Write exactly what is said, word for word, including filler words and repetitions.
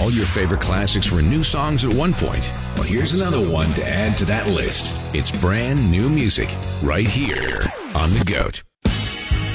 All your favorite classics were new songs at one point. Well, here's another one to add to that list. It's brand new music right here on The Goat.